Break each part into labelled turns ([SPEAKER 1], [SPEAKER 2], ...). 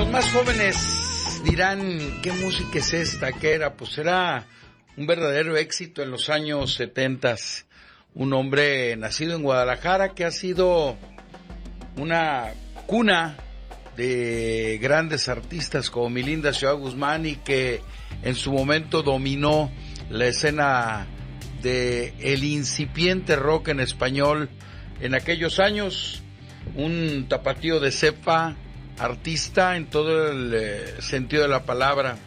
[SPEAKER 1] Los más jóvenes dirán, ¿qué música es esta? ¿Qué era? Pues era un verdadero éxito en los años 70. Un hombre nacido en Guadalajara que ha sido una cuna de grandes artistas como Milinda Ciudad Guzmán y que en su momento dominó la escena de el incipiente rock en español en aquellos años. Un tapatío de cepa, artista en todo el sentido de la palabra.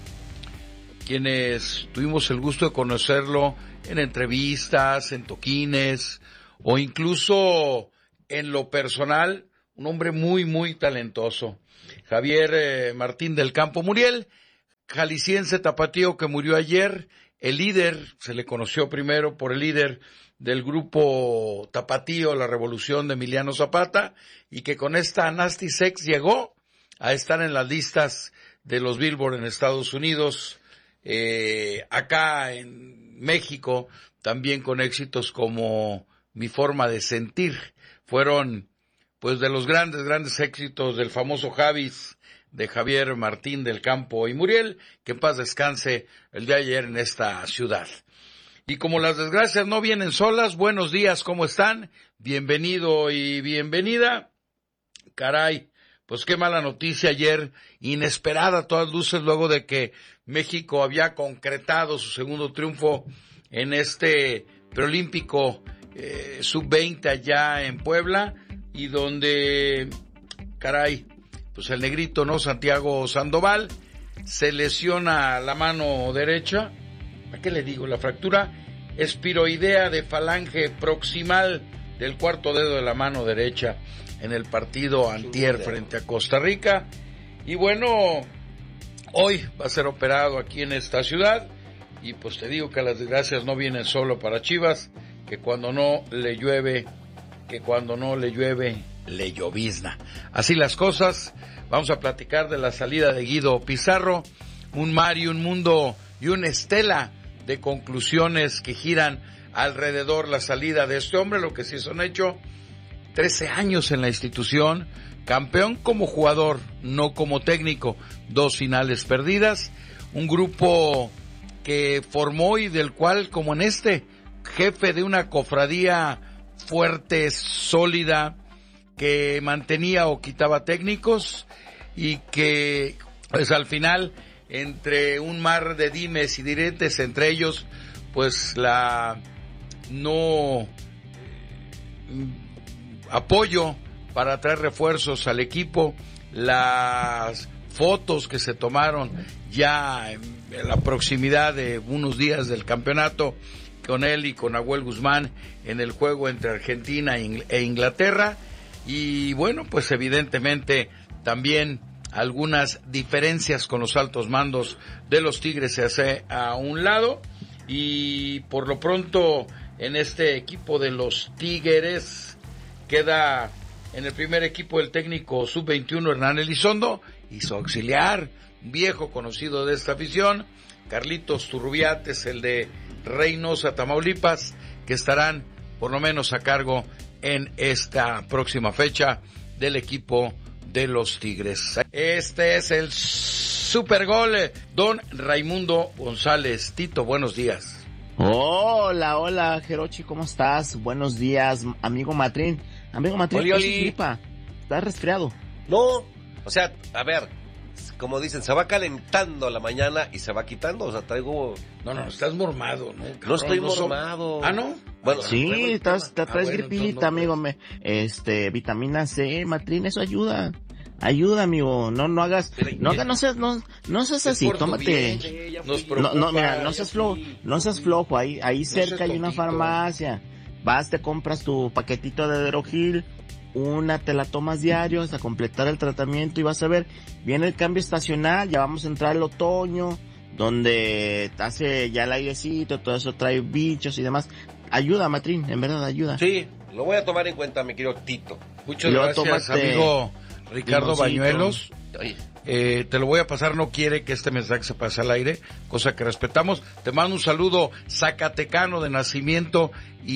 [SPEAKER 1] Quienes tuvimos el gusto de conocerlo en entrevistas, en toquines o incluso en lo personal, un hombre muy, muy talentoso. Javier Martín del Campo Muriel, jalisciense tapatío que murió ayer, el líder, se le conoció primero por el líder del grupo tapatío La Revolución de Emiliano Zapata, y que con esta Nasty Sex llegó a estar en las listas de los Billboard en Estados Unidos, acá en México, también con éxitos como Mi Forma de Sentir. Fueron pues de los grandes éxitos del famoso Javis de Javier Martín del Campo y Muriel, que en paz descanse el de ayer en esta ciudad. Y como las desgracias no vienen solas, buenos días, ¿cómo están? Bienvenido y bienvenida. Caray, pues qué mala noticia ayer, inesperada a todas luces, luego de que México había concretado su segundo triunfo en este preolímpico sub-20 allá en Puebla, y donde, caray, pues el negrito, ¿no? Santiago Sandoval se lesiona la mano derecha. ¿A qué le digo? La fractura espiroidea de falange proximal del cuarto dedo de la mano derecha en el partido antier frente a Costa Rica. Y bueno, hoy va a ser operado aquí en esta ciudad. Y pues te digo que las desgracias no vienen solo para Chivas, que cuando no le llueve, le llovizna. Así las cosas. Vamos a platicar de la salida de Guido Pizarro, un mar y un mundo y una estela de conclusiones que giran alrededor la salida de este hombre. Lo que sí son hecho, 13 años en la institución, campeón como jugador, no como técnico, 2 finales perdidas, un grupo que formó y del cual, como en este, jefe de una cofradía fuerte, sólida, que mantenía o quitaba técnicos y que pues al final, entre un mar de dimes y diretes, entre ellos pues la no apoyo para traer refuerzos al equipo, las fotos que se tomaron ya en la proximidad de unos días del campeonato con él y con Nahuel Guzmán en el juego entre Argentina e Inglaterra. Y bueno, pues evidentemente también algunas diferencias con los altos mandos de los Tigres se hace a un lado, y por lo pronto en este equipo de los Tigres queda en el primer equipo el técnico sub-21 Hernán Elizondo y su auxiliar, viejo conocido de esta afición, Carlitos Turrubiates, el de Reynosa, Tamaulipas, que estarán por lo menos a cargo en esta próxima fecha del equipo de los Tigres. Este es el super gol, don Raimundo González. Tito, buenos días.
[SPEAKER 2] Hola, Jerochi, ¿cómo estás? Buenos días, amigo Matrín. Amigo Matrín,
[SPEAKER 3] Oli,
[SPEAKER 2] ¿qué
[SPEAKER 3] oli.
[SPEAKER 2] gripa? ¿Estás resfriado?
[SPEAKER 3] No, o sea, a ver, como dicen, se va calentando la mañana y se va quitando, o sea, traigo...
[SPEAKER 1] No, estás mormado, ¿no? Cabrón,
[SPEAKER 3] No estoy
[SPEAKER 1] no
[SPEAKER 3] mormado.
[SPEAKER 1] ¿Ah, no?
[SPEAKER 3] Bueno,
[SPEAKER 2] Sí, traes
[SPEAKER 1] bueno,
[SPEAKER 2] gripita,
[SPEAKER 1] entonces no,
[SPEAKER 2] amigo. Vitamina C, Matrín, eso ayuda. Ayuda, amigo. No hagas, no seas así,
[SPEAKER 1] por tu
[SPEAKER 2] tómate.
[SPEAKER 1] bien, nos preocupa.
[SPEAKER 2] Mira, no seas flojo. Ahí cerca hay una
[SPEAKER 1] tontito.
[SPEAKER 2] farmacia. Vas, te compras tu paquetito de Derogil, te la tomas diario hasta completar el tratamiento y vas a ver, viene el cambio estacional, ya vamos a entrar al otoño, donde hace ya el airecito, todo eso trae bichos y demás. Ayuda, Matrín, en verdad ayuda.
[SPEAKER 3] Sí, lo voy a tomar en cuenta, mi querido Tito.
[SPEAKER 1] Muchas
[SPEAKER 2] Luego
[SPEAKER 1] gracias,
[SPEAKER 2] tómate-
[SPEAKER 1] Ricardo
[SPEAKER 2] Limoncito.
[SPEAKER 1] Bañuelos.
[SPEAKER 3] Oye,
[SPEAKER 1] Te lo voy a pasar, no quiere que este mensaje se pase al aire, cosa que respetamos. Te mando un saludo, zacatecano de nacimiento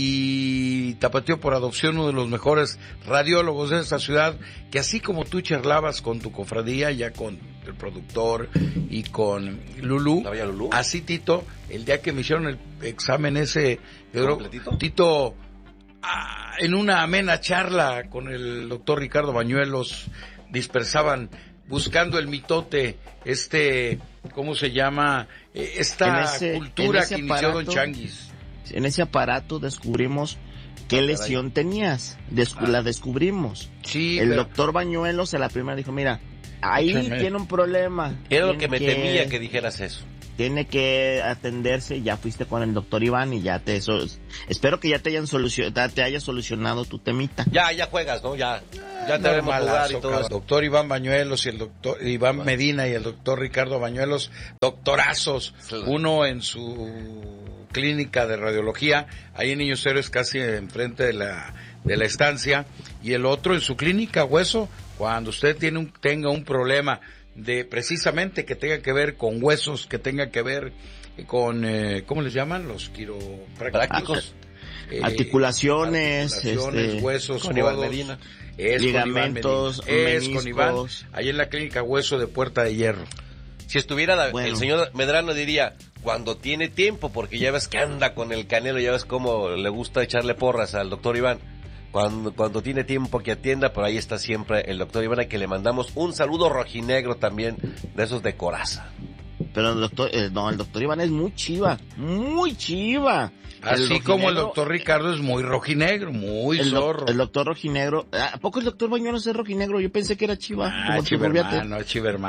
[SPEAKER 1] y tapatío por adopción, uno de los mejores radiólogos de esta ciudad, que así como tú charlabas con tu cofradía, ya con el productor y con Lulú,
[SPEAKER 3] ¿la bella Lulú?
[SPEAKER 1] así Tito, el día que me hicieron el examen ese, yo creo,
[SPEAKER 3] ¿Completito?
[SPEAKER 1] Tito, en una amena charla con el doctor Ricardo Bañuelos, dispersaban buscando el mitote, ¿cómo se llama? Esta cultura
[SPEAKER 2] en ese
[SPEAKER 1] que inició Don
[SPEAKER 2] aparato,
[SPEAKER 1] Changuis.
[SPEAKER 2] En ese aparato descubrimos qué lesión tenías. La descubrimos.
[SPEAKER 1] Sí,
[SPEAKER 2] El
[SPEAKER 1] pero
[SPEAKER 2] doctor Bañuelos a la primera dijo, mira, ahí
[SPEAKER 1] Échame.
[SPEAKER 2] tiene un problema.
[SPEAKER 3] Era lo
[SPEAKER 2] Tiene
[SPEAKER 3] que me temía que dijeras eso.
[SPEAKER 2] Tiene que atenderse, ya fuiste con el doctor Iván y ya espero que ya te haya solucionado tu temita.
[SPEAKER 3] Ya juegas, ¿no? Ya te vemos jugar y todo
[SPEAKER 1] cabrón.
[SPEAKER 3] eso.
[SPEAKER 1] Doctor Iván Bañuelos y el doctor Iván Medina y el doctor Ricardo Bañuelos, doctorazos,
[SPEAKER 3] Sí.
[SPEAKER 1] uno en su clínica de radiología, ahí en Niños Héroes, casi enfrente de la estancia, y el otro en su clínica hueso, cuando usted tenga un problema de precisamente que tenga que ver con huesos, que tenga que ver con, ¿cómo les llaman? Los quiroprácticos.
[SPEAKER 2] Articulaciones,
[SPEAKER 1] huesos,
[SPEAKER 3] con Iván
[SPEAKER 1] codos.
[SPEAKER 3] Medina.
[SPEAKER 1] Es
[SPEAKER 2] ligamentos,
[SPEAKER 1] con Iván Medina. Es con Iván,
[SPEAKER 2] meniscos.
[SPEAKER 1] ahí en la clínica Hueso de Puerta de Hierro.
[SPEAKER 3] Si estuviera
[SPEAKER 2] Bueno.
[SPEAKER 3] el señor Medrano diría, cuando tiene tiempo, porque ya ves que anda con el Canelo, ya ves cómo le gusta echarle porras al doctor Iván. Cuando tiene tiempo que atienda, por ahí está siempre el doctor Iván, a que le mandamos un saludo rojinegro también, de esos de coraza.
[SPEAKER 2] Pero el doctor Iván es muy chiva, muy chiva.
[SPEAKER 1] Así como el doctor Ricardo es muy rojinegro, muy zorro.
[SPEAKER 2] El doctor rojinegro, ¿a poco el doctor Bañuelos es rojinegro? Yo pensé que era chiva. como
[SPEAKER 1] Chivermano.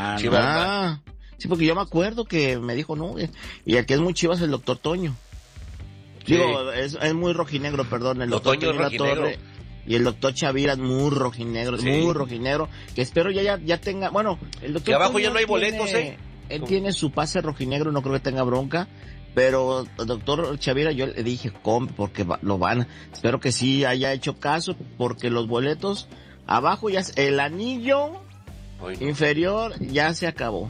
[SPEAKER 2] Sí, porque yo me acuerdo que me dijo, no, y el que es muy chiva es el doctor Toño.
[SPEAKER 1] Sí.
[SPEAKER 2] Digo, es muy rojinegro, perdón, el
[SPEAKER 3] Lo
[SPEAKER 2] doctor
[SPEAKER 3] Toño es
[SPEAKER 2] La
[SPEAKER 3] rojinegro.
[SPEAKER 2] Torre y el doctor Chavira es muy rojinegro,
[SPEAKER 3] Sí.
[SPEAKER 2] muy rojinegro, que espero ya tenga, bueno, el doctor
[SPEAKER 3] Que abajo
[SPEAKER 2] Toño
[SPEAKER 3] ya no hay boletos,
[SPEAKER 2] Él tiene su pase rojinegro, no creo que tenga bronca, pero el doctor Chavira yo le dije, porque lo van, espero que sí haya hecho caso, porque los boletos, abajo ya, el anillo
[SPEAKER 3] Hoy no.
[SPEAKER 2] inferior ya se acabó.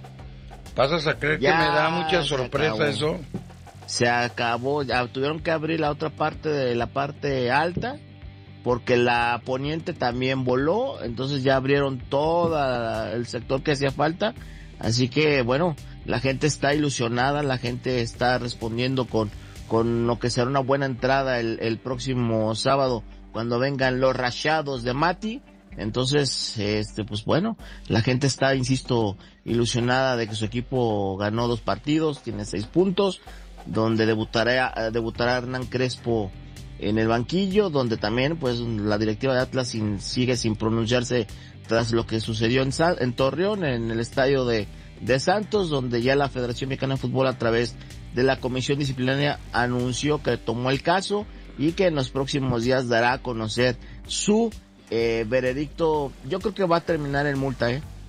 [SPEAKER 1] ¿Pasas a creer que
[SPEAKER 2] Ya
[SPEAKER 1] me da mucha
[SPEAKER 2] se
[SPEAKER 1] sorpresa
[SPEAKER 2] acabó.
[SPEAKER 1] eso?
[SPEAKER 2] Se acabó, ya tuvieron que abrir la otra parte de la parte alta, porque la poniente también voló, entonces ya abrieron todo el sector que hacía falta, así que bueno, la gente está ilusionada, la gente está respondiendo con lo que será una buena entrada el próximo sábado, cuando vengan los Rayados de Mati. Entonces, pues bueno, la gente está, insisto, ilusionada de que su equipo ganó 2 partidos, tiene 6 puntos, donde debutará Hernán Crespo en el banquillo, donde también pues la directiva de Atlas sigue sin pronunciarse tras lo que sucedió en Torreón, en el estadio de Santos, donde ya la Federación Mexicana de Fútbol, a través de la Comisión Disciplinaria, anunció que tomó el caso y que en los próximos días dará a conocer su veredicto. Yo creo que va a terminar en multa,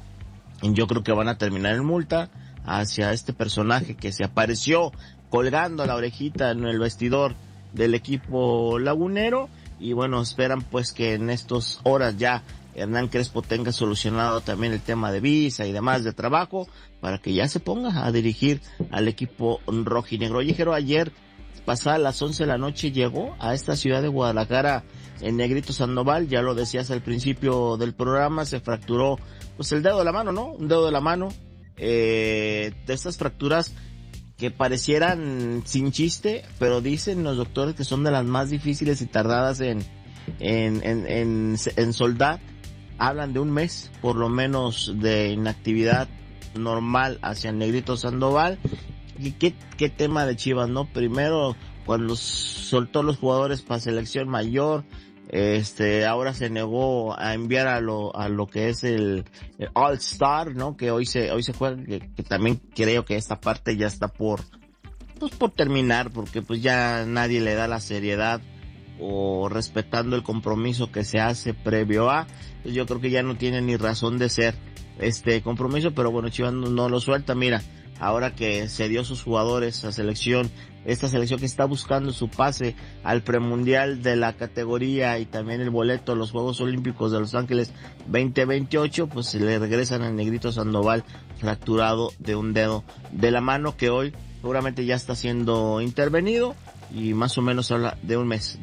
[SPEAKER 2] yo creo que van a terminar en multa hacia este personaje que se apareció colgando la orejita en el vestidor del equipo lagunero, y bueno, esperan pues que en estas horas ya Hernán Crespo tenga solucionado también el tema de visa y demás de trabajo, para que ya se ponga a dirigir al equipo rojinegro. Oye, Jero, ayer pasada las 11 de la noche llegó a esta ciudad de Guadalajara en Negrito Sandoval, ya lo decías al principio del programa, se fracturó pues el dedo de la mano, ¿no? Un dedo de la mano, de estas fracturas que parecieran sin chiste, pero dicen los doctores que son de las más difíciles y tardadas en soldar. Hablan de un mes, por lo menos, de inactividad normal hacia el Negrito Sandoval. ¿Y qué tema de Chivas, no? Primero, cuando soltó los jugadores para selección mayor, ahora se negó a enviar a lo que es el All Star, ¿no? Que hoy se juega, que también creo que esta parte ya está por terminar, porque pues ya nadie le da la seriedad o respetando el compromiso que se hace previo a, pues yo creo que ya no tiene ni razón de ser este compromiso, pero bueno, Chivas no lo suelta. Mira, ahora que cedió sus jugadores a selección, esta selección que está buscando su pase al premundial de la categoría y también el boleto a los Juegos Olímpicos de Los Ángeles 2028, pues se le regresan al Negrito Sandoval fracturado de un dedo de la mano, que hoy seguramente ya está siendo intervenido, y más o menos habla de un mes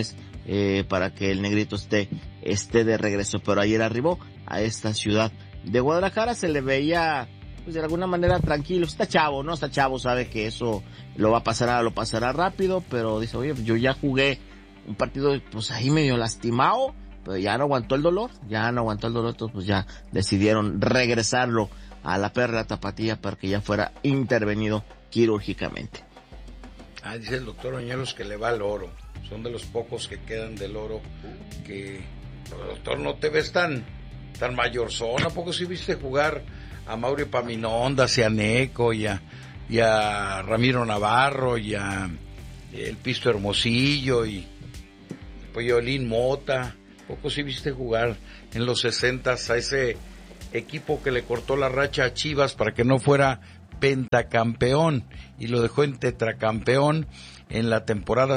[SPEAKER 2] para que el Negrito esté de regreso. Pero ayer arribó a esta ciudad de Guadalajara, se le veía pues de alguna manera tranquilo. Está chavo, sabe que eso lo pasará rápido, pero dice, oye, yo ya jugué un partido pues ahí medio lastimado, pero ya no aguantó el dolor, entonces pues ya decidieron regresarlo a la Perla Tapatía para que ya fuera intervenido quirúrgicamente.
[SPEAKER 1] Dice el doctor Bañuelos que le va al oro, son de los pocos que quedan del oro, que doctor, no te ves tan mayorzón. ¿A poco sí viste jugar a Mauro Epaminondas y a Neco y a Ramiro Navarro y a el Pisto Hermosillo y Pollolín Mota? ¿A poco sí viste jugar en los 60s a ese equipo que le cortó la racha a Chivas para que no fuera pentacampeón y lo dejó en tetracampeón en la temporada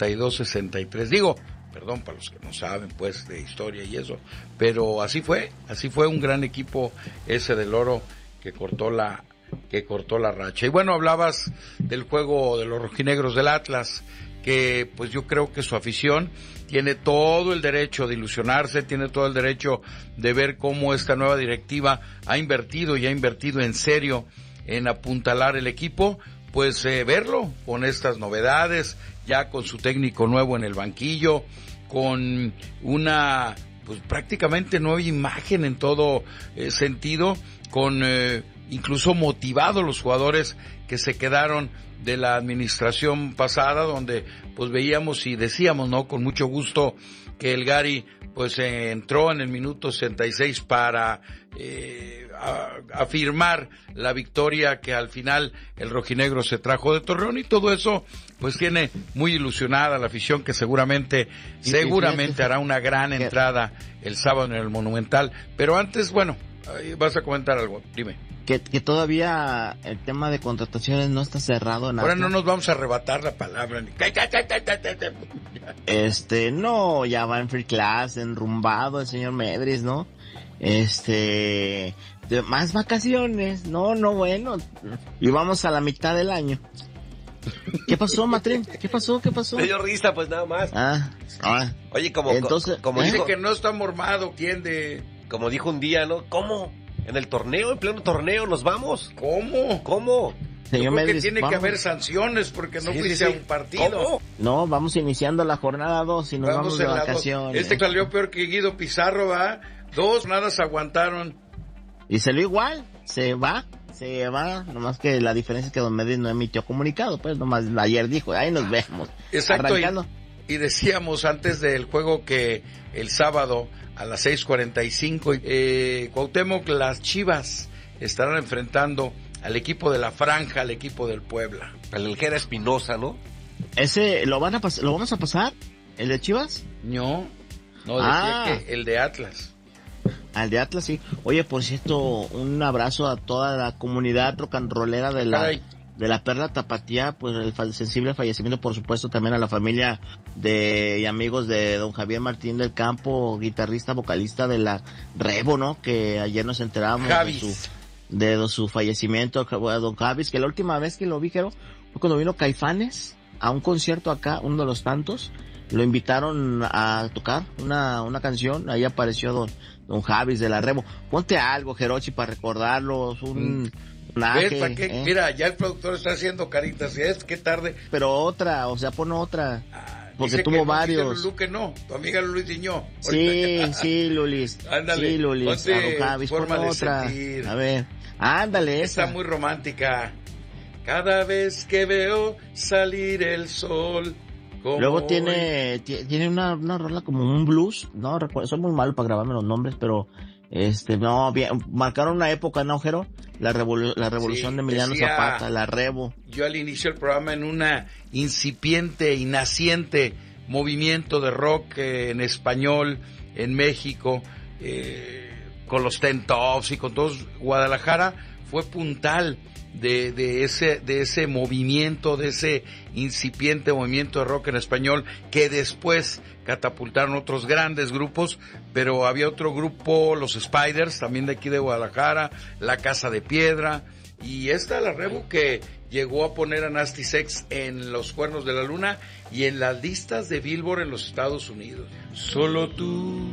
[SPEAKER 1] 62-63? Digo, perdón para los que no saben pues de historia y eso, pero así fue un gran equipo ese del oro que cortó la racha. Y bueno, hablabas del juego de los rojinegros del Atlas, que pues yo creo que su afición tiene todo el derecho de ilusionarse, tiene todo el derecho de ver cómo esta nueva directiva ha invertido en serio en apuntalar el equipo, pues verlo con estas novedades, ya con su técnico nuevo en el banquillo, con una pues prácticamente nueva imagen en todo sentido, con incluso motivados los jugadores que se quedaron de la administración pasada, donde pues veíamos y decíamos, ¿no?, con mucho gusto, que el Gary pues entró en el minuto 66 para afirmar la victoria que al final el rojinegro se trajo de Torreón, y todo eso pues tiene muy ilusionada la afición, que seguramente hará una gran entrada el sábado en el Monumental. Pero antes, bueno, vas a comentar algo, dime.
[SPEAKER 2] Que todavía el tema de contrataciones no está cerrado.
[SPEAKER 1] Ahora no nos vamos a arrebatar la palabra.
[SPEAKER 2] No, ya va en free class, enrumbado el señor Medris, ¿no? Más vacaciones, bueno. Y vamos a la mitad del año. ¿Qué pasó, Matrín? ¿Qué pasó?
[SPEAKER 3] Me dio risa, pues nada más. Oye, como
[SPEAKER 1] dice que no está mormado, ¿entiende?
[SPEAKER 3] Como dijo un día, ¿no? ¿Cómo? En pleno torneo nos vamos. ¿Cómo?
[SPEAKER 1] Señor Medris, tiene que haber sanciones porque no fuiste a un partido.
[SPEAKER 2] ¿Cómo? No, vamos iniciando la jornada 2 y nos vamos de vacaciones.
[SPEAKER 1] Salió peor que Guido Pizarro, ¿va? 2 nada se aguantaron.
[SPEAKER 2] Y salió igual, se va, nomás que la diferencia es que don Medris no emitió comunicado, pues nomás ayer dijo, ahí nos vemos.
[SPEAKER 1] Exacto, y decíamos antes del juego que el sábado a las 6:45, Cuauhtémoc, las Chivas estarán enfrentando al equipo de la Franja, al equipo del Puebla.
[SPEAKER 3] El Jera Espinosa, ¿no?
[SPEAKER 2] ¿Ese lo vamos a pasar? ¿El de Chivas?
[SPEAKER 1] No, decía que el de Atlas.
[SPEAKER 2] Al de Atlas, sí. Oye, por cierto, un abrazo a toda la comunidad rock and rollera de la Perla Tapatía, pues el sensible fallecimiento, por supuesto, también a la familia y amigos de don Javier Martín del Campo, guitarrista, vocalista de la Rebo, ¿no? Que ayer nos enterábamos de su fallecimiento, don Javis, que la última vez que lo vi, fue cuando vino Caifanes a un concierto acá, uno de los tantos. Lo invitaron a tocar una canción, ahí apareció don Javis de la Rebo. Ponte algo, Jerochi, para recordarlos,
[SPEAKER 1] Mira, ya el productor está haciendo caritas, qué tarde.
[SPEAKER 2] Pero pon otra. Porque tuvo varios.
[SPEAKER 1] Lulú, que no, tu amiga Lulú Diñó.
[SPEAKER 2] Sí, Lulis.
[SPEAKER 1] Ándale.
[SPEAKER 2] Sí, Lulis. A don Javis, pon otra. A ver, ándale, esa.
[SPEAKER 1] Está muy romántica. Cada vez que veo salir el sol.
[SPEAKER 2] Luego tiene una rola como un blues, no recuerdo, soy muy malo para grabarme los nombres, pero marcaron una época, ¿no, Jero? La revolución de Emiliano Zapata, la Rebo.
[SPEAKER 1] Yo al inicio del programa, en una incipiente y naciente movimiento de rock en español en México, con los Ten Tops y con todos, Guadalajara fue puntal de ese movimiento, de ese incipiente movimiento de rock en español que después catapultaron otros grandes grupos, pero había otro grupo, los Spiders, también de aquí de Guadalajara, La Casa de Piedra, y la Rebu que llegó a poner a Nasty Sex en los Cuernos de la Luna y en las listas de Billboard en los Estados Unidos. Solo tú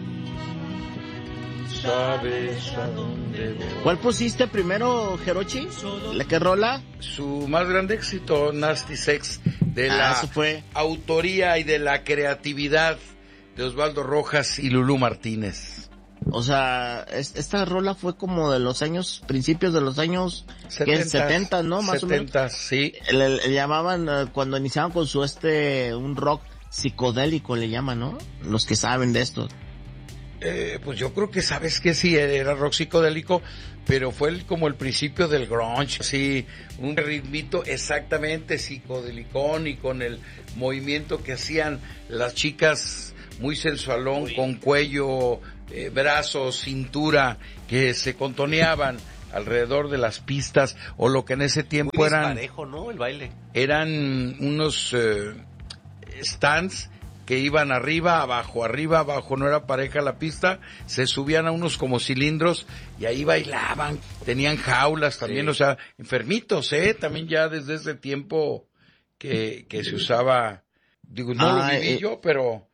[SPEAKER 1] sabes a dónde voy.
[SPEAKER 2] ¿Cuál pusiste primero, Jerochi? ¿Qué rola?
[SPEAKER 1] Su más grande éxito, Nasty Sex, de la autoría y de la creatividad de Osvaldo Rojas y Lulú Martínez.
[SPEAKER 2] O sea, esta rola fue como de los principios de los años 70, ¿no? Más
[SPEAKER 1] 70,
[SPEAKER 2] o menos.
[SPEAKER 1] Sí.
[SPEAKER 2] Le llamaban, cuando iniciaban con su un rock psicodélico le llaman, ¿no? Los que saben de esto.
[SPEAKER 1] Pues yo creo que sabes que sí, era rock psicodélico, pero fue como el principio del grunge, sí, un ritmito exactamente psicodelicón y con el movimiento que hacían las chicas muy sensualón, con cuello, brazos, cintura, que se contoneaban alrededor de las pistas, o lo que en ese tiempo
[SPEAKER 3] muy
[SPEAKER 1] eran...
[SPEAKER 3] disparejo, ¿no? El baile.
[SPEAKER 1] Eran unos stands que iban arriba, abajo, no era pareja la pista, se subían a unos como cilindros y ahí bailaban, tenían jaulas también, sí. O sea, enfermitos, también ya desde ese tiempo que se usaba, digo, no lo viví yo, pero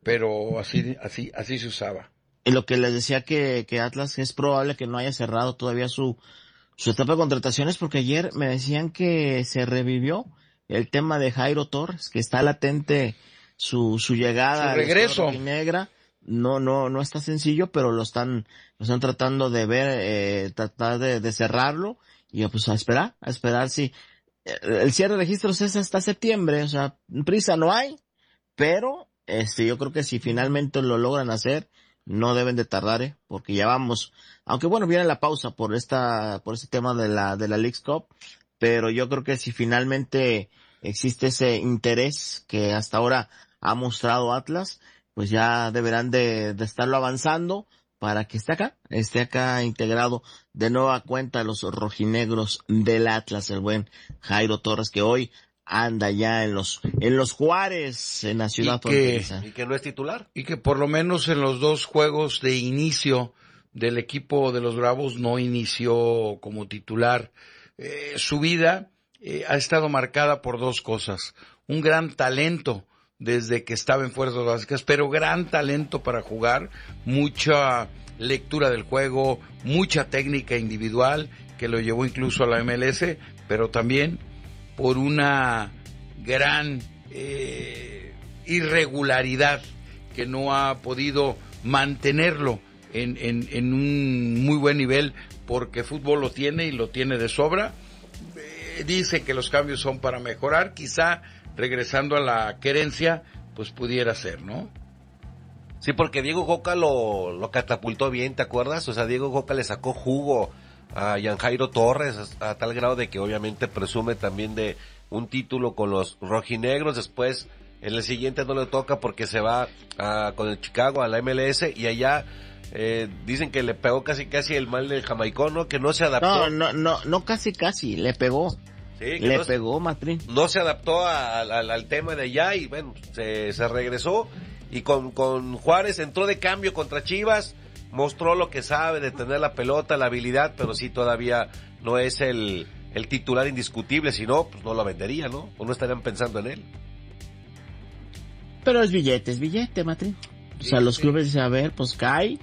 [SPEAKER 1] así se usaba.
[SPEAKER 2] Y lo que les decía que Atlas es probable que no haya cerrado todavía su etapa de contrataciones, porque ayer me decían que se revivió el tema de Jairo Torres, que está latente su llegada,
[SPEAKER 1] su regreso
[SPEAKER 2] negra. No está sencillo, pero lo están tratando de ver, tratar de cerrarlo, y pues a esperar si el cierre de registros es hasta septiembre, o sea, prisa no hay, pero yo creo que si finalmente lo logran hacer, no deben de tardar, porque ya vamos, aunque bueno, viene la pausa por este tema de la Leagues Cup, pero yo creo que si finalmente existe ese interés que hasta ahora ha mostrado Atlas, pues ya deberán de estarlo avanzando para que esté acá integrado de nueva cuenta los rojinegros del Atlas, el buen Jairo Torres, que hoy anda ya en los Juárez, en la ciudad fronteriza.
[SPEAKER 3] Y que no es titular.
[SPEAKER 1] Y que por lo menos en los 2 juegos de inicio del equipo de los Bravos no inició como titular. Su vida ha estado marcada por 2 cosas. Un gran talento desde que estaba en Fuerzas Básicas, pero gran talento para jugar, mucha lectura del juego, mucha técnica individual que lo llevó incluso a la MLS, pero también por una gran irregularidad que no ha podido mantenerlo en un muy buen nivel, porque fútbol lo tiene y lo tiene de sobra. Dice que los cambios son para mejorar, quizá regresando a la querencia, pues pudiera ser, ¿no?
[SPEAKER 3] Sí, porque Diego Coca lo catapultó bien, ¿te acuerdas? O sea, Diego Coca le sacó jugo a Jan Jairo Torres a tal grado de que obviamente presume también de un título con los rojinegros. Después en el siguiente no le toca porque se va con el Chicago a la MLS, y allá dicen que le pegó casi el mal del jamaicón, ¿no? Que no se adaptó.
[SPEAKER 2] No casi, le pegó.
[SPEAKER 3] Sí,
[SPEAKER 2] le pegó, Matrín.
[SPEAKER 3] No se adaptó al tema de allá y bueno, se regresó, y con Juárez entró de cambio contra Chivas, mostró lo que sabe de tener la pelota, la habilidad, pero sí todavía no es el titular indiscutible, si no, pues no lo vendería, ¿no? O no estarían pensando en él.
[SPEAKER 2] Pero es billete, Matrín. O sea, los clubes dicen, a ver, pues cae.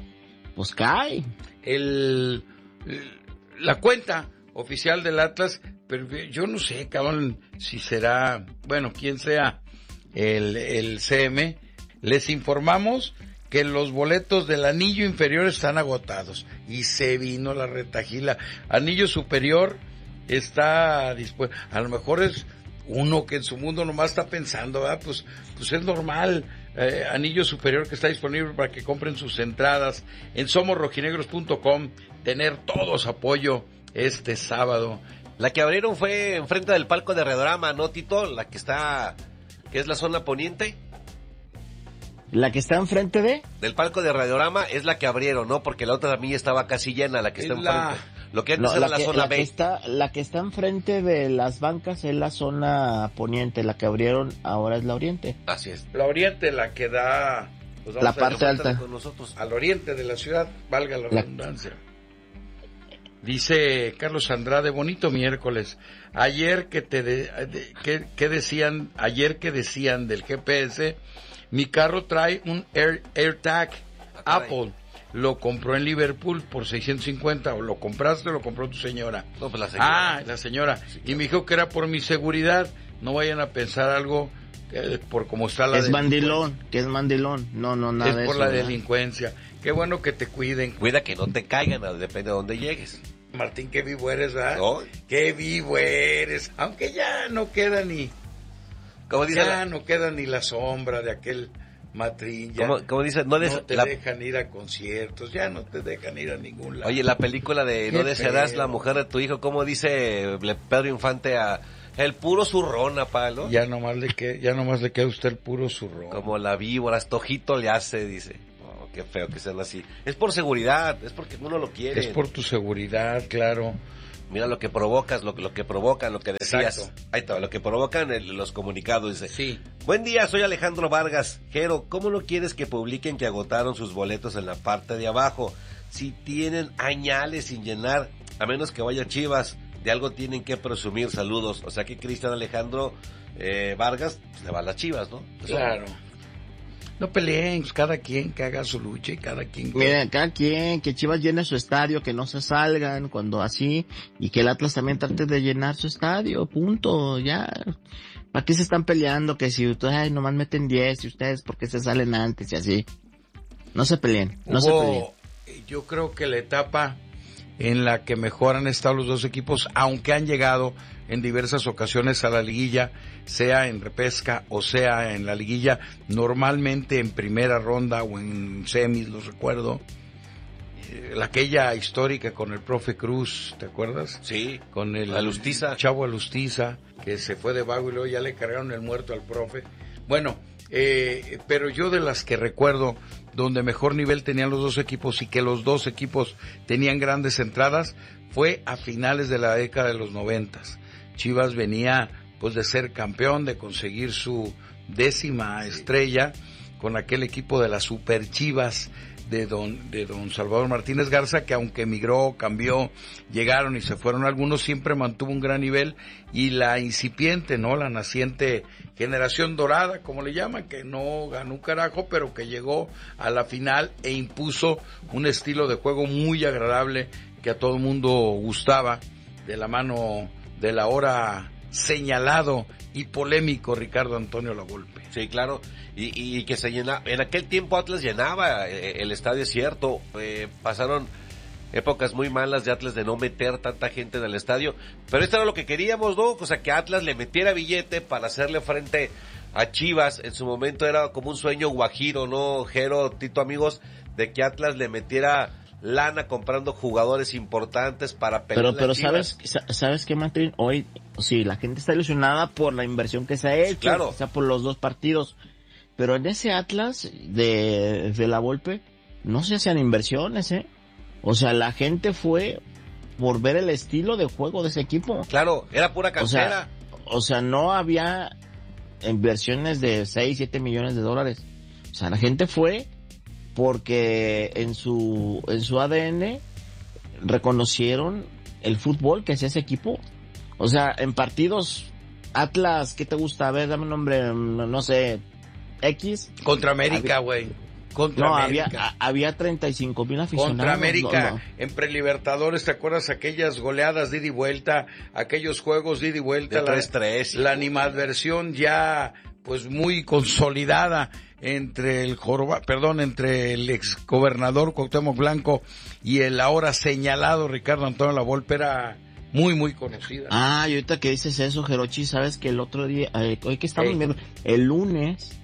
[SPEAKER 1] La cuenta oficial del Atlas, pero yo no sé, cabrón, si será, bueno, quién sea el CM, les informamos que los boletos del anillo inferior están agotados, y se vino la retajila. Anillo superior está dispuesto, a lo mejor es uno que en su mundo nomás está pensando, ¿verdad? Pues es normal. Anillo superior que está disponible para que compren sus entradas en somosrojinegros.com, tener todos apoyo este sábado.
[SPEAKER 3] La que abrieron fue enfrente del palco de Redorama, ¿no, Tito? La que es la zona poniente.
[SPEAKER 2] ¿La que está enfrente
[SPEAKER 3] del palco de Radiorama es la que abrieron, ¿no? Porque la otra también estaba casi llena, la que está enfrente. Lo que antes era la zona B.
[SPEAKER 2] La que está enfrente de las bancas es la zona poniente, la que abrieron ahora es la oriente.
[SPEAKER 3] Así es.
[SPEAKER 1] La oriente, la que da... pues
[SPEAKER 2] La parte alta.
[SPEAKER 3] Con nosotros.
[SPEAKER 1] al oriente de la ciudad, valga la redundancia. Dice Carlos Andrade, bonito miércoles. Ayer que decían del GPS, mi carro trae un AirTag Apple. Lo compró en Liverpool por 650, o lo compraste o lo compró tu señora.
[SPEAKER 3] No, pues la señora.
[SPEAKER 1] La señora.
[SPEAKER 3] Sí, claro.
[SPEAKER 1] Y me dijo que era por mi seguridad. No vayan a pensar algo por cómo está la
[SPEAKER 2] mandilón, que es mandilón. No, nada
[SPEAKER 1] es
[SPEAKER 2] de
[SPEAKER 1] por
[SPEAKER 2] eso,
[SPEAKER 1] la
[SPEAKER 2] ¿verdad?
[SPEAKER 1] delincuencia. Qué bueno que te cuiden.
[SPEAKER 3] Cuida que no te caigan, depende de dónde llegues.
[SPEAKER 1] Martín, qué vivo eres, ¿verdad?
[SPEAKER 3] ¿No?
[SPEAKER 1] Qué vivo eres. Aunque ya no queda ni...
[SPEAKER 3] Como dice
[SPEAKER 1] no queda ni la sombra de aquel Matrín.
[SPEAKER 3] como dice,
[SPEAKER 1] no te dejan ir a conciertos, ya no te dejan ir a ningún lado.
[SPEAKER 3] Oye, la película de
[SPEAKER 1] Qué
[SPEAKER 3] No desearás
[SPEAKER 1] feo.
[SPEAKER 3] la mujer de tu hijo, como dice Pedro Infante a el puro zurrón, Palo.
[SPEAKER 1] Ya nomás le queda a usted el puro zurrón.
[SPEAKER 3] Como la víbora, hasta ojito le hace, dice. Oh, qué feo que sean así. Es por seguridad, es porque uno lo quiere.
[SPEAKER 1] Es por tu seguridad, claro.
[SPEAKER 3] Mira lo que provocas, lo que provocan, lo que decías.
[SPEAKER 1] Exacto.
[SPEAKER 3] Ahí está, lo que provocan los comunicados, dice.
[SPEAKER 1] Sí.
[SPEAKER 3] Buen día, soy Alejandro Vargas. Jero, ¿cómo no quieres que publiquen que agotaron sus boletos en la parte de abajo? Si tienen añales sin llenar, a menos que vaya Chivas, de algo tienen que presumir. Saludos. O sea que Cristian Alejandro Vargas pues, le va a las Chivas, ¿no?
[SPEAKER 1] Claro. No peleen, pues, cada quien que haga su lucha y cada quien que...
[SPEAKER 2] Miren, cada quien, que Chivas llene su estadio, que no se salgan cuando así, y que el Atlas también trate de llenar su estadio, punto, ya. ¿Para qué se están peleando? Que si ustedes, nomás meten 10 y ustedes porque se salen antes y así. No se peleen, no se peleen.
[SPEAKER 1] Yo creo que la etapa en la que mejor han estado los dos equipos, aunque han llegado en diversas ocasiones a la liguilla, sea en repesca o sea en la liguilla, normalmente en primera ronda o en semis, los recuerdo, aquella histórica con el profe Cruz, ¿te acuerdas?
[SPEAKER 3] Sí,
[SPEAKER 1] Con el
[SPEAKER 3] Alustiza.
[SPEAKER 1] chavo Alustiza, que se fue de vago y luego ya le cargaron el muerto al profe. Bueno, pero yo de las que recuerdo donde mejor nivel tenían los dos equipos y que los dos equipos tenían grandes entradas fue a finales de la década de los 90. Chivas venía pues de ser campeón, de conseguir su 10ª estrella con aquel equipo de las Super Chivas de don Salvador Martínez Garza, que aunque emigró, cambió, llegaron y se fueron algunos, siempre mantuvo un gran nivel, y la incipiente, ¿no? La naciente generación dorada, como le llaman, que no ganó un carajo, pero que llegó a la final e impuso un estilo de juego muy agradable que a todo el mundo gustaba, de la mano del ahora señalado y polémico Ricardo Antonio Lavolpe.
[SPEAKER 3] Sí, claro, y que se llenaba, en aquel tiempo Atlas llenaba el estadio, es cierto, pasaron épocas muy malas de Atlas de no meter tanta gente en el estadio, pero esto era lo que queríamos, ¿no? O sea, que Atlas le metiera billete para hacerle frente a Chivas. En su momento era como un sueño guajiro, ¿no, Jero, Tito, amigos? De que Atlas le metiera lana comprando jugadores importantes para pelear.
[SPEAKER 2] Pero sabes qué, Martín, hoy sí, la gente está ilusionada por la inversión que se ha hecho,
[SPEAKER 3] claro,
[SPEAKER 2] o sea, por los dos partidos, pero en ese Atlas de la Volpe no se hacían inversiones, o sea, la gente fue por ver el estilo de juego de ese equipo.
[SPEAKER 3] Claro, era pura cantera.
[SPEAKER 2] O sea, no había inversiones de 6, 7 millones de dólares. O sea, la gente fue porque en su ADN reconocieron el fútbol que hacía ese equipo. O sea, en partidos Atlas, ¿qué te gusta? A ver, dame un nombre, no sé, X.
[SPEAKER 1] Contra América, güey.
[SPEAKER 2] Había 35,000 aficionados.
[SPEAKER 1] Contra América,
[SPEAKER 2] no.
[SPEAKER 1] En Prelibertadores, ¿te acuerdas aquellas goleadas de ida y vuelta? Aquellos juegos de ida y vuelta.
[SPEAKER 3] De 3-3.
[SPEAKER 1] La animadversión ya, pues, muy consolidada entre el ex gobernador Cuauhtémoc Blanco y el ahora señalado Ricardo Antonio Lavolpe era muy, muy conocida.
[SPEAKER 2] Ah, y ahorita que dices eso, Jerochi, sabes que el otro día, hoy que estamos viendo, el lunes,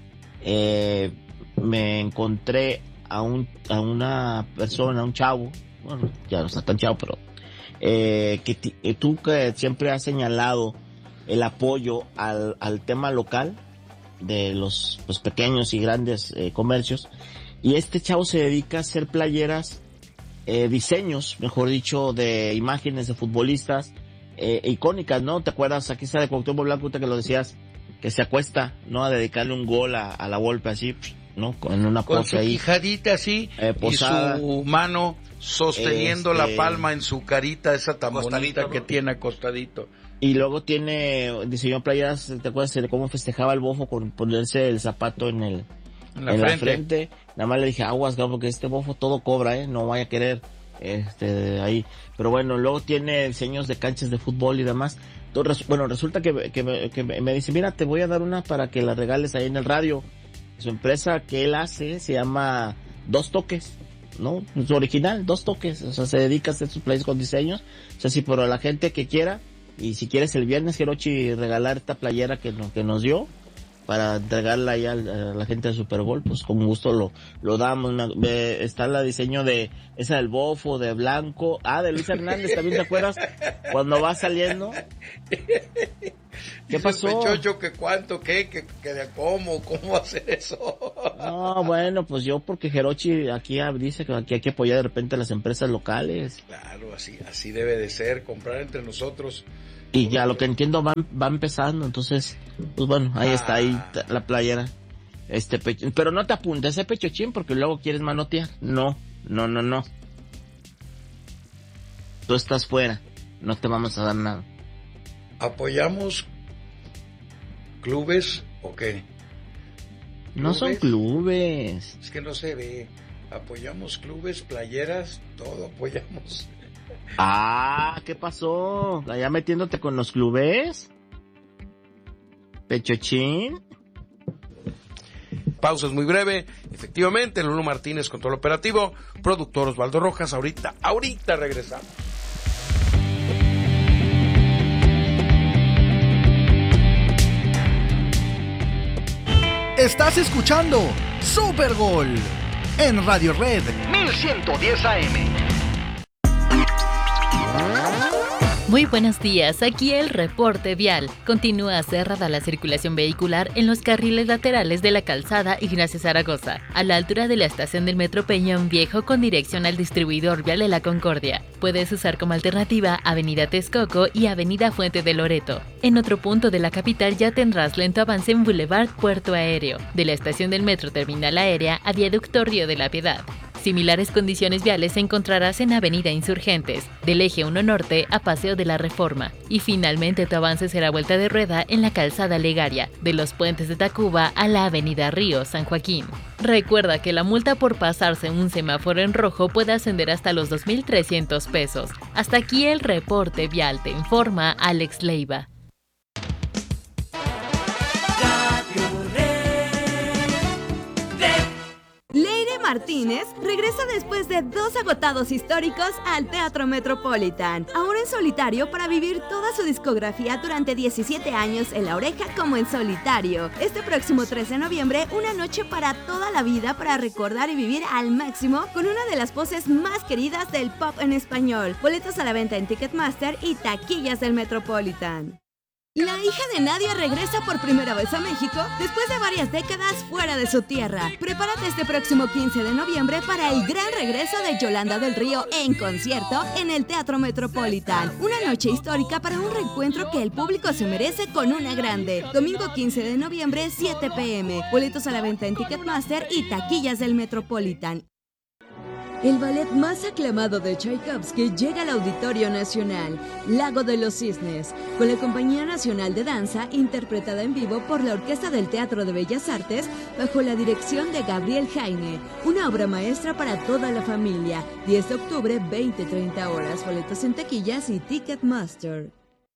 [SPEAKER 2] me encontré a una persona, un chavo, bueno, ya no está tan chavo, pero tú que siempre has señalado el apoyo al tema local de los pequeños y grandes comercios, y este chavo se dedica a hacer playeras diseños, mejor dicho, de imágenes de futbolistas icónicas, ¿no? ¿Te acuerdas? Aquí está de Cuauhtémoc Blanco, que lo decías, que se acuesta, ¿no? A dedicarle un gol a la Volpe así, ¿no? Con una
[SPEAKER 1] con
[SPEAKER 2] pose
[SPEAKER 1] su
[SPEAKER 2] ahí.
[SPEAKER 1] quijadita así,
[SPEAKER 2] posada.
[SPEAKER 1] y su mano sosteniendo la palma en su carita, esa tan bonita, ¿no?, que tiene acostadito.
[SPEAKER 2] Y luego diseñó playeras, ¿te acuerdas de cómo festejaba el Bofo con ponerse el zapato en la frente? Nada más le dije, aguas, porque este Bofo todo cobra, no vaya a querer ahí. Pero bueno, luego tiene diseños de canchas de fútbol y demás. Entonces, bueno, resulta que me dice, mira, te voy a dar una para que la regales ahí en el radio. Su empresa que él hace se llama Dos Toques, ¿no? Su original, Dos Toques. O sea, se dedica a hacer sus playeras con diseños. O sea, si por la gente que quiera, y si quieres el viernes, Hirochi, regalar esta playera que nos dio para entregarla ahí a la gente del Super Bowl, pues con gusto lo damos. Está el diseño de esa del Bofo, de Blanco, de Luis Hernández, ¿también te acuerdas? Cuando va saliendo. ¿Qué pasó?
[SPEAKER 1] Sospechoso que cuánto, que de cómo hacer eso.
[SPEAKER 2] No, bueno, pues yo porque Hirochi aquí dice que aquí hay que apoyar de repente a las empresas locales.
[SPEAKER 1] Claro, así debe de ser, comprar entre nosotros.
[SPEAKER 2] Y ya lo que entiendo va empezando, entonces, pues bueno, ahí está, ahí la playera. Pero no te apuntes ese pechochín porque luego quieres manotear. No. Tú estás fuera, no te vamos a dar nada.
[SPEAKER 1] ¿Apoyamos clubes o qué?
[SPEAKER 2] No son clubes.
[SPEAKER 1] Es que no se ve. Apoyamos clubes, playeras, todo apoyamos.
[SPEAKER 2] ¿Qué pasó? ¿Allá metiéndote con los clubes? ¿Pechochín?
[SPEAKER 4] Pausa es muy breve. Efectivamente, Lulu Martínez, control operativo. Productor Osvaldo Rojas. Ahorita regresamos.
[SPEAKER 5] Estás escuchando Super Gol en Radio Red 1110 AM.
[SPEAKER 6] Muy buenos días, aquí el reporte vial. Continúa cerrada la circulación vehicular en los carriles laterales de la calzada Ignacio Zaragoza, a la altura de la estación del Metro Peñón Viejo con dirección al distribuidor vial de la Concordia. Puedes usar como alternativa Avenida Texcoco y Avenida Fuente de Loreto. En otro punto de la capital ya tendrás lento avance en Boulevard Puerto Aéreo, de la estación del Metro Terminal Aérea a Viaducto Río de la Piedad. Similares condiciones viales encontrarás en Avenida Insurgentes, del Eje 1 Norte a Paseo de la Reforma. Y finalmente tu avance será vuelta de rueda en la Calzada Legaria, de los Puentes de Tacuba a la Avenida Río San Joaquín. Recuerda que la multa por pasarse un semáforo en rojo puede ascender hasta los 2,300 pesos. Hasta aquí el reporte vial, te informa Alex Leiva.
[SPEAKER 7] Leire Martínez regresa después de 2 agotados históricos al Teatro Metropolitan, ahora en solitario para vivir toda su discografía durante 17 años en La Oreja como en solitario. Este próximo 3 de noviembre, una noche para toda la vida para recordar y vivir al máximo con una de las voces más queridas del pop en español. Boletos a la venta en Ticketmaster y taquillas del Metropolitan. La hija de Nadia regresa por primera vez a México después de varias décadas fuera de su tierra. Prepárate este próximo 15 de noviembre para el gran regreso de Yolanda del Río en concierto en el Teatro Metropolitan. Una noche histórica para un reencuentro que el público se merece con una grande. Domingo 15 de noviembre, 7 p.m. Boletos a la venta en Ticketmaster y taquillas del Metropolitan. El ballet más aclamado de Tchaikovsky llega al Auditorio Nacional, Lago de los Cisnes, con la Compañía Nacional de Danza, interpretada en vivo por la Orquesta del Teatro de Bellas Artes, bajo la dirección de Gabriel Jaime. Una obra maestra para toda la familia. 10 de octubre, 20-30 horas. Boletos en taquillas y Ticketmaster.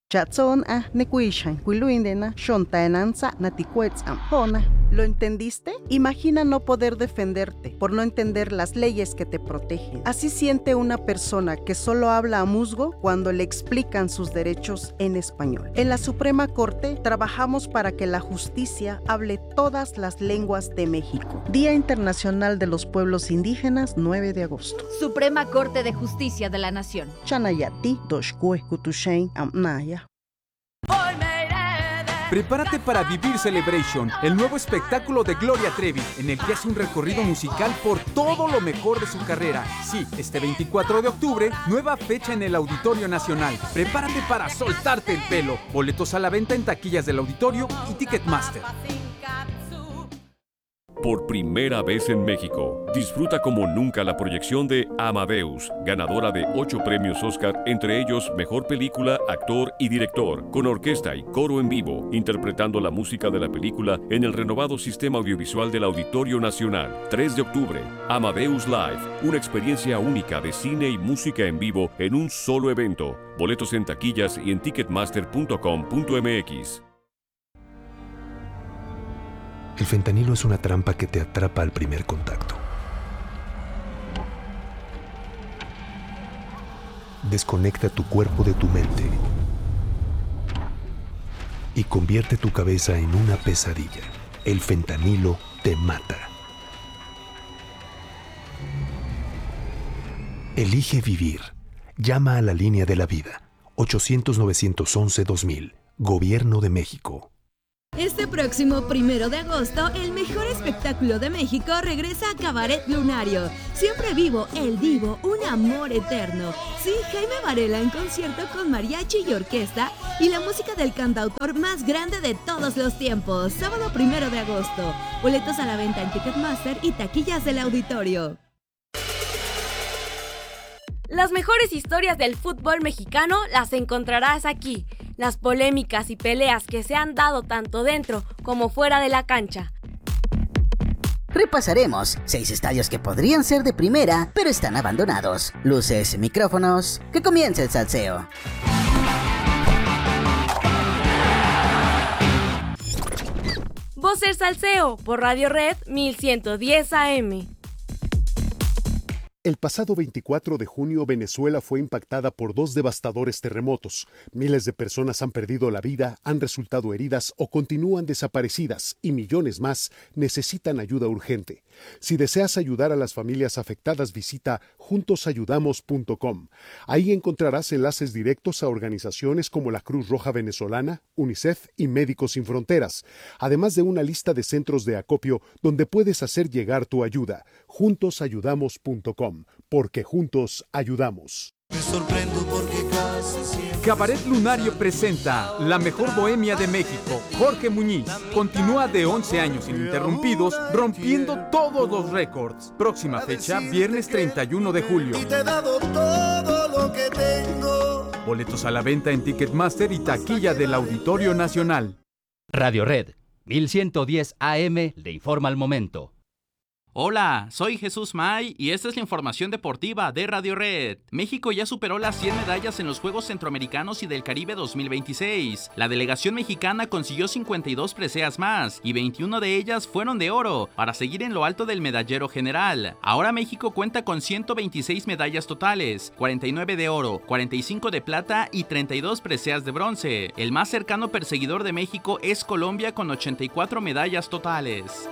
[SPEAKER 8] ¿Lo entendiste? Imagina no poder defenderte por no entender las leyes que te protegen. Así siente una persona que solo habla a musgo cuando le explican sus derechos en español. En la Suprema Corte trabajamos para que la justicia hable todas las lenguas de México. Día Internacional de los Pueblos Indígenas, 9 de agosto.
[SPEAKER 9] Suprema Corte de Justicia de la Nación.
[SPEAKER 8] Chanayati, Doshkue, Kutushain, Amnaya.
[SPEAKER 10] Prepárate para vivir Celebration, el nuevo espectáculo de Gloria Trevi, en el que hace un recorrido musical por todo lo mejor de su carrera. Sí, este 24 de octubre, nueva fecha en el Auditorio Nacional. Prepárate para soltarte el pelo. Boletos a la venta en taquillas del auditorio y Ticketmaster.
[SPEAKER 11] Por primera vez en México, disfruta como nunca la proyección de Amadeus, ganadora de 8 premios Oscar, entre ellos Mejor Película, Actor y Director, con orquesta y coro en vivo, interpretando la música de la película en el renovado sistema audiovisual del Auditorio Nacional. 3 de octubre, Amadeus Live, una experiencia única de cine y música en vivo en un solo evento. Boletos en taquillas y en ticketmaster.com.mx.
[SPEAKER 12] El fentanilo es una trampa que te atrapa al primer contacto. Desconecta tu cuerpo de tu mente y convierte tu cabeza en una pesadilla. El fentanilo te mata. Elige vivir. Llama a la línea de la vida. 800-911-2000. Gobierno de México.
[SPEAKER 7] Este próximo 1 de agosto, el mejor espectáculo de México regresa a Cabaret Lunario. Siempre vivo, el divo, un amor eterno. Sí, Jaime Varela en concierto con mariachi y orquesta y la música del cantautor más grande de todos los tiempos. Sábado 1 de agosto. Boletos a la venta en Ticketmaster y taquillas del auditorio.
[SPEAKER 13] Las mejores historias del fútbol mexicano las encontrarás aquí. Las polémicas y peleas que se han dado tanto dentro como fuera de la cancha.
[SPEAKER 14] Repasaremos 6 estadios que podrían ser de primera, pero están abandonados. Luces, micrófonos, que comience el salseo.
[SPEAKER 13] Voz el Salseo por Radio Red 1110 AM.
[SPEAKER 15] El pasado 24 de junio, Venezuela fue impactada por 2 devastadores terremotos. Miles de personas han perdido la vida, han resultado heridas o continúan desaparecidas y millones más necesitan ayuda urgente. Si deseas ayudar a las familias afectadas, visita juntosayudamos.com. Ahí encontrarás enlaces directos a organizaciones como la Cruz Roja Venezolana, UNICEF y Médicos Sin Fronteras, además de una lista de centros de acopio donde puedes hacer llegar tu ayuda. Juntosayudamos.com. Porque juntos ayudamos.
[SPEAKER 16] Me sorprendo porque casi siempre...
[SPEAKER 10] Cabaret Lunario presenta La Mejor Bohemia de México. Jorge Muñiz continúa de 11 años ininterrumpidos, rompiendo todos los récords. Próxima fecha, viernes 31 de julio.
[SPEAKER 16] Y te he dado todo lo que tengo.
[SPEAKER 10] Boletos a la venta en Ticketmaster y taquilla del Auditorio Nacional.
[SPEAKER 17] Radio Red 1110 AM le informa al momento.
[SPEAKER 18] Hola, soy Jesús May y esta es la información deportiva de Radio Red. México ya superó las 100 medallas en los Juegos Centroamericanos y del Caribe 2026. La delegación mexicana consiguió 52 preseas más y 21 de ellas fueron de oro para seguir en lo alto del medallero general. Ahora México cuenta con 126 medallas totales, 49 de oro, 45 de plata y 32 preseas de bronce. El más cercano perseguidor de México es Colombia con 84 medallas totales.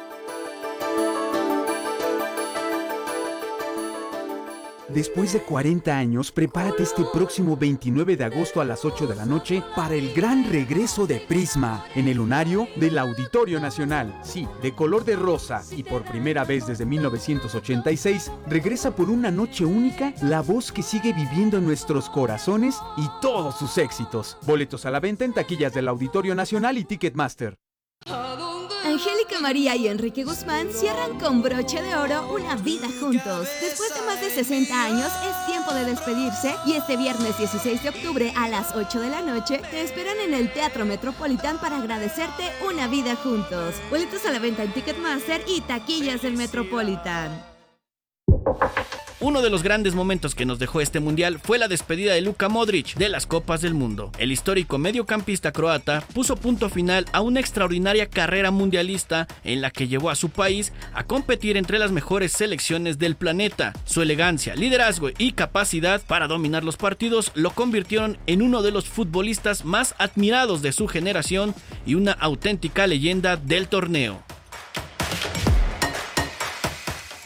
[SPEAKER 10] Después de 40 años, prepárate este próximo 29 de agosto a las 8 de la noche para el gran regreso de Prisma en el Lunario del Auditorio Nacional. Sí, de color de rosa y por primera vez desde 1986, regresa por una noche única la voz que sigue viviendo en nuestros corazones y todos sus éxitos. Boletos a la venta en taquillas del Auditorio Nacional y Ticketmaster.
[SPEAKER 7] Angélica María y Enrique Guzmán cierran con broche de oro una vida juntos. Después de más de 60 años, es tiempo de despedirse y este viernes 16 de octubre a las 8 de la noche te esperan en el Teatro Metropolitan para agradecerte una vida juntos. Boletos a la venta en Ticketmaster y taquillas del Metropolitan.
[SPEAKER 19] Uno de los grandes momentos que nos dejó este mundial fue la despedida de Luka Modric de las Copas del Mundo. El histórico mediocampista croata puso punto final a una extraordinaria carrera mundialista en la que llevó a su país a competir entre las mejores selecciones del planeta. Su elegancia, liderazgo y capacidad para dominar los partidos lo convirtieron en uno de los futbolistas más admirados de su generación y una auténtica leyenda del torneo.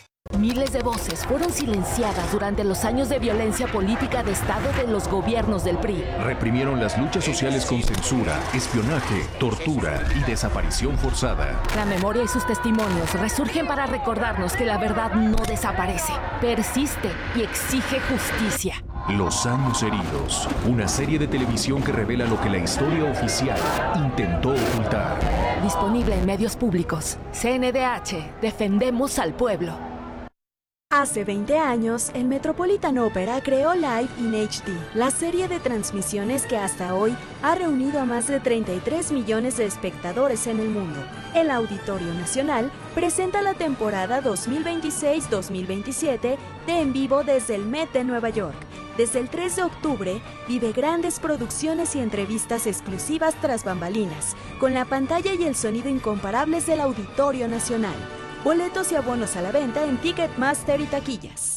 [SPEAKER 20] Miles de voces fueron silenciadas durante los años de violencia política de Estado de los gobiernos del PRI.
[SPEAKER 21] Reprimieron las luchas sociales con censura, espionaje, tortura y desaparición forzada.
[SPEAKER 20] La memoria y sus testimonios resurgen para recordarnos que la verdad no desaparece, persiste y exige justicia.
[SPEAKER 21] Los años heridos, una serie de televisión que revela lo que la historia oficial intentó ocultar.
[SPEAKER 20] Disponible en medios públicos. CNDH, defendemos al pueblo.
[SPEAKER 22] Hace 20 años, el Metropolitan Opera creó Live in HD, la serie de transmisiones que hasta hoy ha reunido a más de 33 millones de espectadores en el mundo. El Auditorio Nacional presenta la temporada 2026-2027 de En Vivo desde el Met de Nueva York. Desde el 3 de octubre, vive grandes producciones y entrevistas exclusivas tras bambalinas, con la pantalla y el sonido incomparables del Auditorio Nacional. Boletos y abonos a la venta en Ticketmaster y taquillas.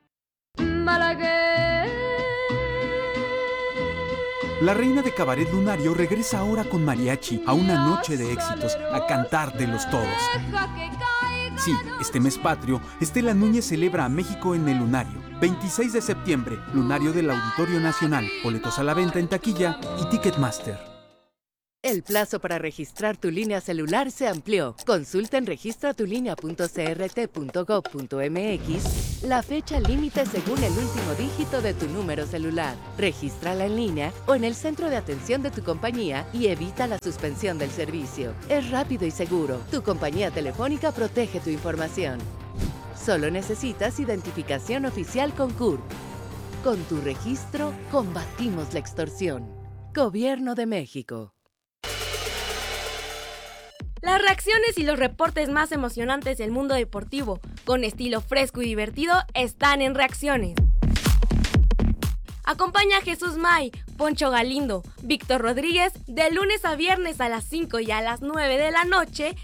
[SPEAKER 10] La reina de Cabaret Lunario regresa ahora con mariachi a una noche de éxitos, a cantar de los todos. Sí, este mes patrio, Estela Núñez celebra a México en el Lunario. 26 de septiembre, Lunario del Auditorio Nacional. Boletos a la venta en taquilla y Ticketmaster.
[SPEAKER 23] El plazo para registrar tu línea celular se amplió. Consulta en registratulinea.crt.gov.mx la fecha límite según el último dígito de tu número celular. Regístrala en línea o en el centro de atención de tu compañía y evita la suspensión del servicio. Es rápido y seguro. Tu compañía telefónica protege tu información. Solo necesitas identificación oficial con CURP. Con tu registro, combatimos la extorsión. Gobierno de México.
[SPEAKER 13] Las reacciones y los reportes más emocionantes del mundo deportivo, con estilo fresco y divertido, están en Reacciones. Acompaña a Jesús May, Poncho Galindo, Víctor Rodríguez, de lunes a viernes a las 5 y a las 9 de la noche